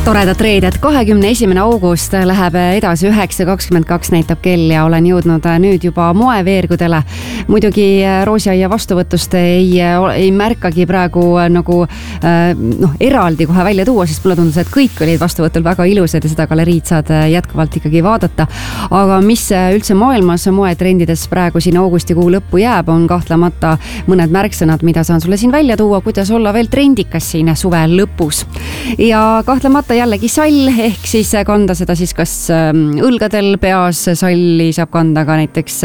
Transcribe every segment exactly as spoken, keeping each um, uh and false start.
toredat reedet, kahekümne esimene august läheb edasi, üheksa kakskümmend kaks näitab kell ja olen jõudnud nüüd juba moeveergudele. Muidugi roosiaia vastuvõtust ei, ei märkagi praegu nagu noh, eraldi kohe välja tuua, sest mulle tundus, et kõik olid vastuvõtul väga ilusad ja seda galeriid saad jätkuvalt ikkagi vaadata. Aga mis üldse maailmas moetrendides praegu siin augustikuu lõppu jääb, on kahtlemata mõned märksõnad, mida saan sulle siin välja tuua, kuidas olla veel trendikas siin suve lõpus. Ja kahtlemata jällegi sall, ehk siis kanda seda siis kas õlgadel, peas, salli saab kanda ka näiteks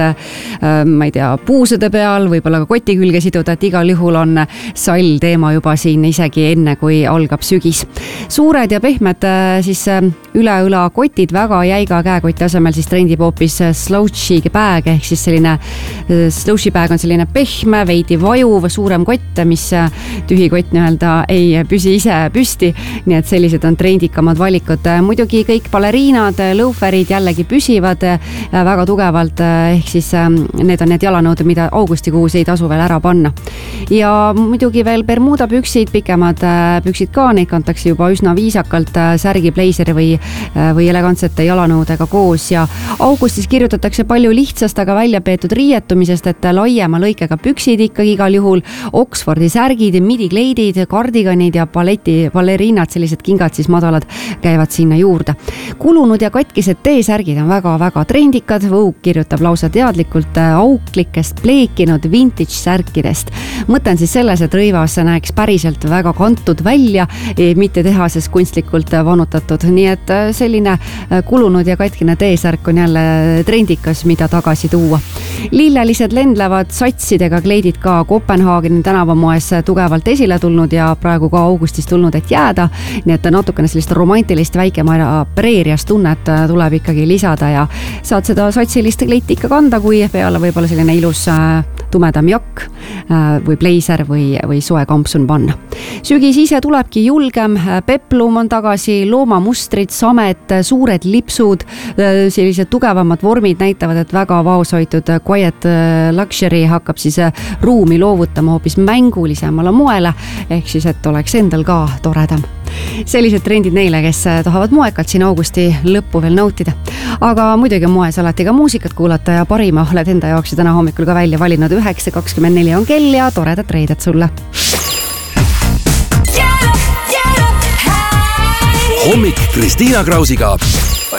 ma ei tea, puusade peal, võib-olla ka koti külge siduda, et igal juhul on sall teema juba siin isegi enne, kui algab sügis. Suured ja pehmed siis üle õla kotid, väga jäiga käekoti asemel siis trendib hoopis slouchy bag, ehk siis selline slouchy bag on selline pehme, veidi vajuv, suurem kott, mis tühi kott nii-öelda ei püsi ise püsti, nii et sellised on trendikamad valikud. Muidugi kõik baleriinad, lõuferid jällegi püsivad väga tugevalt, ehk siis need on need jalanõud, mida augustikuus ei tasu veel ära panna. Ja muidugi veel Bermuda püksid, pikemad püksid ka, neid kantakse juba üsna viisakalt särgi, blazer või, või elegantsete jalanõudega koos ja augustis kirjutatakse palju lihtsast, aga välja peetud riietumisest, et laiema lõikega püksid ikkagi igal juhul, Oxfordi särgid, midikleidid, kardiganid ja paleti, baleriinad, sellised kingad siis madalad käivad sinna juurde. Kulunud ja katkised T-särgid on väga-väga trendikad, Vogue kirjutab lausa teadlikult auklikest, pleekinud vintage särkidest. Mõte on siis selles, et rõivas näeks päriselt väga kantud välja, mitte tehases kunstlikult vanutatud, nii et selline kulunud ja katkine T-särk on jälle trendikas, mida tagasi tuua. Lillelised lendlevad satsidega kleidid ka Kopenhaageni tänavamoes tugevalt esile tulnud ja praegu ka augustis tulnud, et jääda, nii et natukene sellist romantilist väikemaja preerias tunnet tuleb ikkagi lisada ja saad seda satsilist kleiti ikka kanda, kui peale võib-olla selline ilus tumedam jakk või blazer või, või soe kampsun panna. Sügis ise tulebki julgem, peplum on tagasi, loomamustrid, samet, suured lipsud, sellised tugevamad vormid näitavad, et väga vaoshoitud quiet luxury hakkab siis ruumi loovutama hoopis mängulisemale moele, ehk siis, et oleks endal ka toredam. Sellised trendid neile, kes tahavad moekalt siin augusti lõppu veel nautida. Aga muidugi moes alati ka muusikat kuulata ja parima oled enda jaoks täna hommikul ka välja valinud. üheksa kakskümmend neli on kell ja toredat reedet sulle. Hommik Kristiina Krausiga.